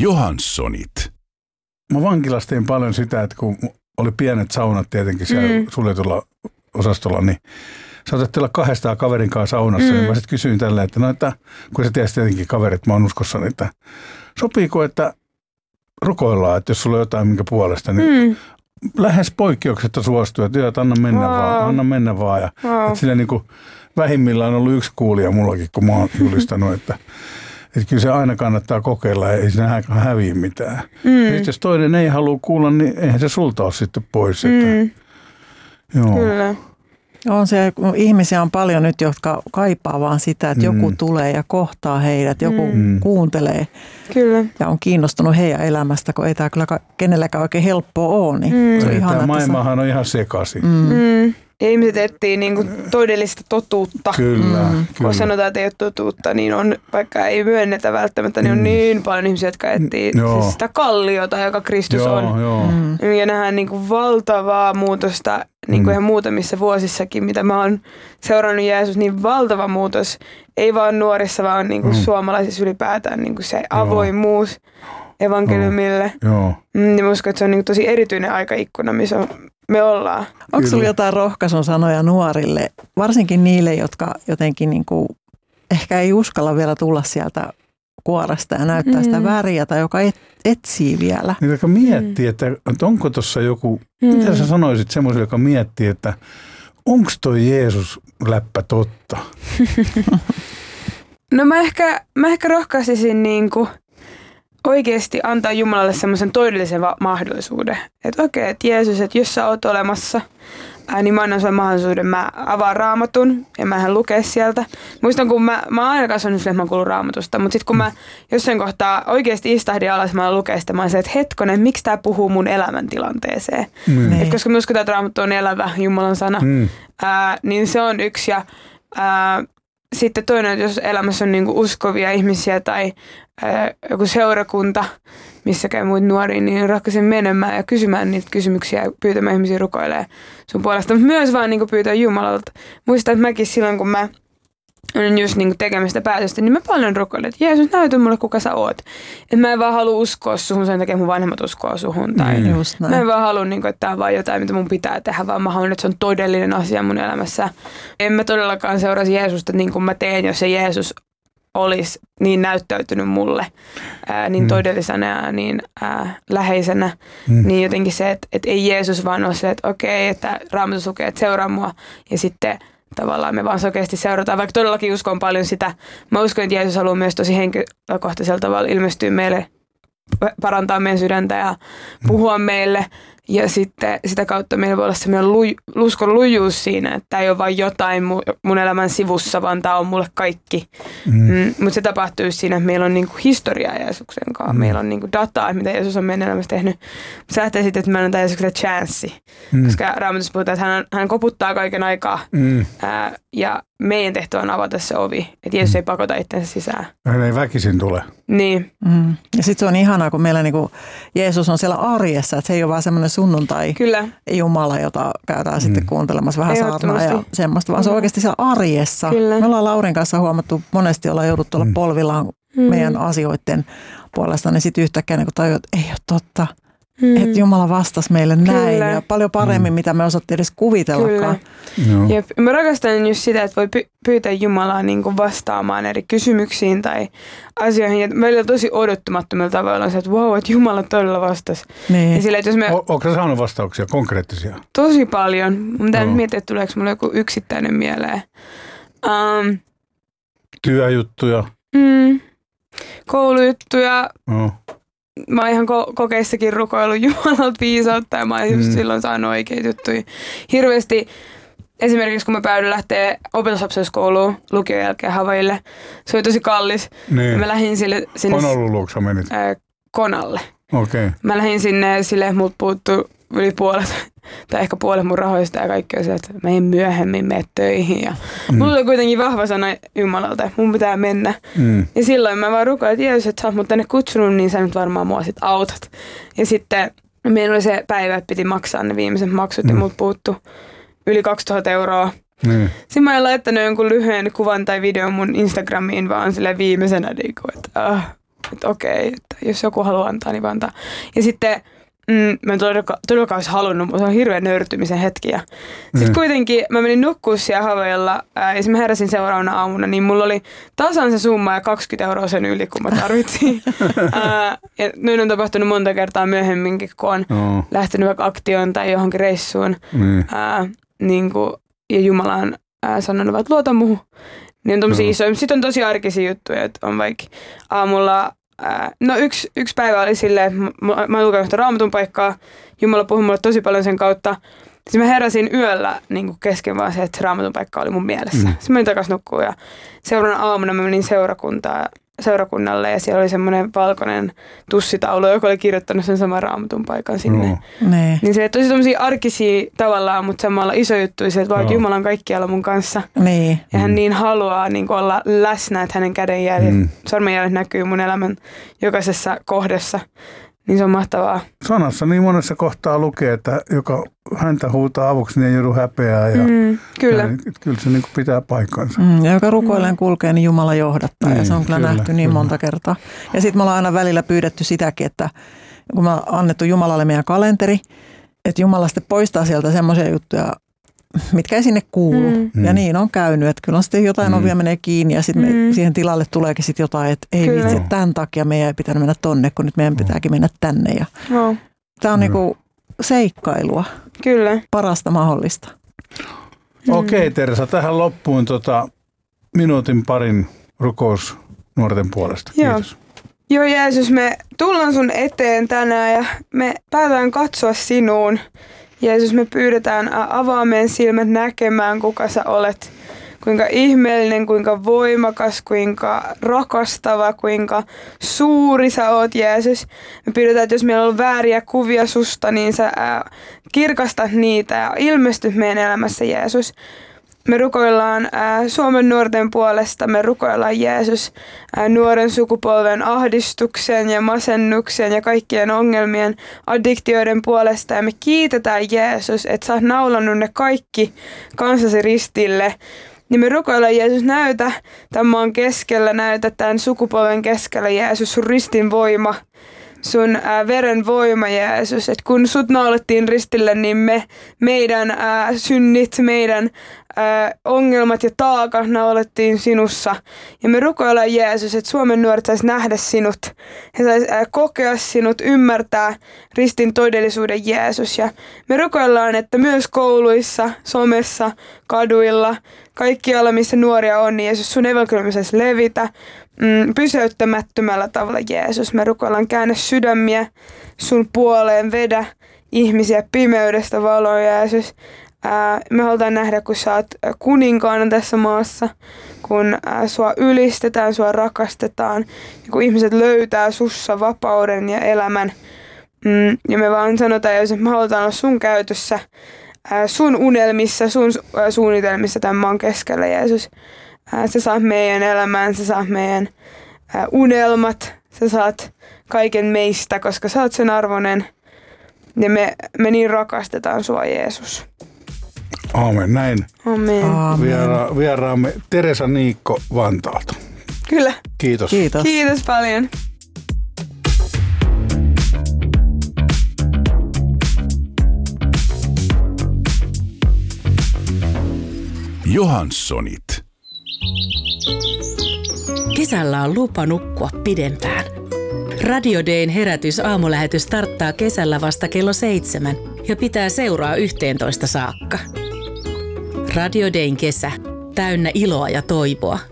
Johanssonit. Mä vankilassa tein paljon sitä, että kun oli pienet saunat tietenkin siellä suljetulla osastolla, niin saatat olla 200 kaverin kanssa saunassa. Niin mä sitten kysyin tällä, että no, että kun sä tiedät tietenkin kaverit, mä oon uskossani, että sopiiko, että rukoillaan, että jos sulla on jotain minkä puolesta, niin lähes poikkeuksetta suostuu, että anna mennä vaan. Ja, että sillä niin kuin vähimmillään on ollut yksi kuulija mullakin, kun mä oon julistanut, että kyllä se aina kannattaa kokeilla ja ei siinä häviä mitään. Ja jos toinen ei halua kuulla, niin eihän se sulta ole sitten pois. Että, joo. Kyllä. On se, ihmisiä on paljon nyt, jotka kaipaa vaan sitä, että joku tulee ja kohtaa heidät, joku kuuntelee. Kyllä. Ja on kiinnostunut heidän elämästä, kun ei tämä kyllä kenelläkään oikein helppoa ole. Niin se on ihana, tämä maailmahan on ihan sekaisin. Ja ihmiset etsii niinku todellista totuutta. Kyllä. Kun sanotaan, että ei ole totuutta, niin on, vaikka ei myönnetä välttämättä, niin on niin paljon ihmisiä, jotka etsii siis sitä kalliota, joka Kristus on. Ja nähdään niinku valtavaa muutosta niinku ihan muutamissa vuosissakin, mitä mä oon seurannut Jeesus, niin valtava muutos. Ei vaan nuorissa, vaan niinku suomalaisissa ylipäätään niinku se avoimuus evankeliumille. Niin mä uskon, että se on niinku tosi erityinen aikaikkuna, missä me ollaan. Onko sulla jotain rohkaisun sanoja nuorille, varsinkin niille, jotka jotenkin niinku ehkä ei uskalla vielä tulla sieltä kuoresta ja näyttää sitä väriä tai joka etsii vielä? Niin, joka miettii, että onko tuossa joku, mitä sä sanoisit semmoiselle, joka miettii, että onko toi Jeesus-läppä totta? No mä ehkä rohkaisisin niinku oikeasti antaa Jumalalle semmoisen todellisen mahdollisuuden. Että okei, että Jeesus, että jos sä oot olemassa, niin mä annan sulle mahdollisuuden. Mä avaan Raamatun ja mä hän lukea sieltä. Muistan, kun mä oon aina kasvanut sille, että mä kuulun Raamatusta, mutta sitten kun mä jossain kohtaa oikeasti istahdin alas, mä lukea sitä, mä oon se, että hetkonen, miksi tää puhuu mun elämäntilanteeseen? Et koska mä uskon, että Raamattu on elävä Jumalan sana, niin se on yksi. Ja sitten toinen, että jos elämässä on niinku uskovia ihmisiä tai joku seurakunta, missä käy muita nuoria, niin rohkaisen menemään ja kysymään niitä kysymyksiä ja pyytämään ihmisiä rukoilemaan sun puolesta. Mutta myös vaan niinku pyytää Jumalalta. Muistan, että mäkin silloin, kun mä olin just niinku tekemästä päätöstä, niin mä paljon rukoilen, että Jeesus, näytä mulle, kuka sä oot. Että mä en vaan halua uskoa suhun, sen takia mun vanhemmat uskoo suhun. Tai mä en vaan halua, niinku, että tää on vaan jotain, mitä mun pitää tehdä, vaan mä haluan, että se on todellinen asia mun elämässä. En mä todellakaan seuraisi Jeesusta niin kuin mä teen, jos se Jeesus olisi niin näyttäytynyt mulle niin todellisena ja niin läheisenä. Niin jotenkin se, että ei Jeesus vaan ole se, että okei, että Raamatus lukee, että seuraa mua ja sitten tavallaan me vaan sokeasti seurataan, vaikka todellakin uskon paljon sitä. Mä uskon, että Jeesus haluaa myös tosi henkilökohtaisella tavalla ilmestyä meille, parantaa meidän sydäntä ja puhua meille. Ja sitten sitä kautta meillä voi olla sellainen uskon lujuus siinä, että tämä ei ole vain jotain mun elämän sivussa, vaan tämä on mulle kaikki. Mutta se tapahtuu siinä, että meillä on niinku historiaa Jeesuksen kanssa. Meillä on niinku dataa, mitä Jeesus on meidän elämässä tehnyt. Sä lähtee sitten, että me annetaan Jeesukselle chanssi. Koska Raamatussa puhutaan, että hän koputtaa kaiken aikaa. Ja meidän tehtävä on avata se ovi. Että Jeesus ei pakota itsensä sisään. Hän ei väkisin tule. Niin. Ja sitten se on ihanaa, kun meillä niinku Jeesus on siellä arjessa, että se ei ole vaan semmoinen sunnuntai Jumala, jota käydään sitten kuuntelemassa vähän saarnaa ja semmoista, vaan se on oikeasti siellä arjessa. Kyllä. Me ollaan Laurin kanssa huomattu, monesti ollaan jouduttu olla polvillaan meidän asioiden puolesta, niin sitten yhtäkkiä niin tajuu, että ei ole totta. Että Jumala vastasi meille näin ja paljon paremmin, mitä me osattiin edes kuvitellakaan. Jep. Mä rakastan just sitä, että voi pyytää Jumalaa niin kuin vastaamaan eri kysymyksiin tai asioihin. Ja meillä tosi odottamattomilla tavoilla on se, että wow, että Jumala todella vastasi. Niin. Oletko sä saanut vastauksia konkreettisia? Tosi paljon. Mä pitää miettiä, että tuleeko mulle joku yksittäinen mieleen. Työjuttuja. Koulujuttuja. Mä oon ihan kokeissakin rukoillut Jumalalta viisautta ja mä oon just silloin saanut oikeita juttuja. Hirveästi esimerkiksi kun mä päädyin lähteä opetuslapsuuskouluun lukion jälkeen Havaille, se oli tosi kallis. Niin. Mä lähdin sinne Konallun luokse menit? Konalle. Okay. Mä lähdin sinne silleen, multa puuttui yli puolet tai ehkä puolet mun rahoista ja kaikki on se, että mä en myöhemmin mene töihin. Ja mulla oli kuitenkin vahva sana Jumalalta, että mun pitää mennä. Ja silloin mä vaan rukoin, että Jeesus, että sä oot mut tänne kutsunut, niin sä nyt varmaan mua sit autat. Ja sitten meillä oli se päivä, että piti maksaa ne viimeiset maksut ja mut puuttu yli 2000 €. Sitten mä en laittanut jonkun lyhyen kuvan tai videon mun Instagramiin, vaan silleen viimeisenä, että että okei, että jos joku haluaa antaa, niin antaa. Ja sitten mä en todellakaan olisi halunnut, mutta se on hirveän nöyrtymisen hetki. Sitten kuitenkin mä menin nukkua siellä Havaijalla ja mä heräsin seuraavana aamuna, niin mulla oli tasan se summa ja 20 euroa sen yli, kun mä tarvitsin. Ja noin on tapahtunut monta kertaa myöhemminkin, kun on lähtenyt vaikka aktioon tai johonkin reissuun. Ja Jumala on sanonut, että luota muuhun. Niin on tommosia isoja. Sitten on tosi arkisia juttuja, että on vaikka aamulla. Yksi päivä oli silleen, että mä oon lukenut Raamatun paikkaa. Jumala puhui mulle tosi paljon sen kautta. Sitten mä heräsin yöllä niin kesken vaan se, että Raamatun paikka oli mun mielessä. Sitten mä menin takaisin nukkuun ja seuraavana aamuna mä menin seurakunnalle ja siellä oli semmoinen valkoinen tussitaulu, joka oli kirjoittanut sen saman Raamatun paikan sinne. Niin se tosi tommosia arkisia tavallaan, mutta samalla iso juttu se, että vaikka Jumala on kaikkialla mun kanssa. Ja hän niin haluaa niin olla läsnä, että hänen kädenjäljet, sormenjäljet näkyy mun elämän jokaisessa kohdassa. Niin se on mahtavaa. Sanassa niin monessa kohtaa lukee, että joka häntä huutaa avuksi, niin ei joudu häpeää. Kyllä. Kyllä se niin pitää paikkansa. Ja joka rukoilleen kulkee, niin Jumala johdattaa. Ja se on kyllä nähty niin monta kertaa. Ja sitten me ollaan aina välillä pyydetty sitäkin, että kun me on annettu Jumalalle meidän kalenteri, että Jumala sitten poistaa sieltä semmoisia juttuja, mitkä ei sinne kuulu. Ja niin on käynyt, että kyllä on sitten jotain ovia menee kiinni ja sitten siihen tilalle tuleekin sitten jotain, että ei vitsi, että tämän takia meidän ei pitänyt mennä tonne, kun nyt meidän pitääkin mennä tänne. Ja tämä on niinku seikkailua. Kyllä. Parasta mahdollista. Okei, Teresa, tähän loppuun minuutin parin rukous nuorten puolesta. Kiitos. Joo, Jeesus, me tullaan sun eteen tänään ja me päätetään katsoa sinuun. Jeesus, me pyydetään avaa meidän silmät näkemään, kuka sä olet. Kuinka ihmeellinen, kuinka voimakas, kuinka rakastava, kuinka suuri sä oot, Jeesus. Me pyydetään, että jos meillä on vääriä kuvia susta, niin sä kirkastat niitä ja ilmestyt meidän elämässä, Jeesus. Me rukoillaan Suomen nuorten puolesta, me rukoillaan Jeesus nuoren sukupolven ahdistuksen ja masennuksen ja kaikkien ongelmien, addiktioiden puolesta. Ja me kiitetään Jeesus, että sä oot naulannut ne kaikki kanssasi ristille. Niin me rukoillaan Jeesus, näytä tämän maan keskellä, näytä tämän sukupolven keskellä Jeesus, sun ristin voima. Sun veren voima, Jeesus, että kun sut naulattiin ristille, niin meidän synnit, meidän ongelmat ja taakat naulattiin sinussa. Ja me rukoillaan, Jeesus, että Suomen nuoret sais nähdä sinut. He sais kokea sinut, ymmärtää ristin todellisuuden, Jeesus. Ja me rukoillaan, että myös kouluissa, somessa, kaduilla, kaikkialla, missä nuoria on, niin Jeesus, sun evankeliumi saisi levitä. Pysäyttämättömällä tavalla, Jeesus. Me rukoillaan, käännä sydämiä sun puoleen, vedä ihmisiä pimeydestä valoon, Jeesus. Me halutaan nähdä, kun sä oot kuninkaana tässä maassa, kun sua ylistetään, sua rakastetaan, ja kun ihmiset löytää sussa vapauden ja elämän. Ja me vaan sanotaan, Jeesus, että me halutaan olla sun käytössä, sun unelmissa, sun suunnitelmissa tämän maan keskellä, Jeesus. Sä saat meidän elämään, sä saat meidän unelmat, sä saat kaiken meistä, koska sä oot sen arvoinen. Ja me niin rakastetaan sua, Jeesus. Aamen, näin. Amen. Vieraamme Teresa Niikko Vantaalta. Kyllä. Kiitos. Kiitos paljon. Johanssonit. Kesällä on lupa nukkua pidempään. Radio Dayn herätysaamulähetys starttaa kesällä vasta kello 7 ja pitää seuraa 11 saakka. Radio Dayn kesä, täynnä iloa ja toivoa.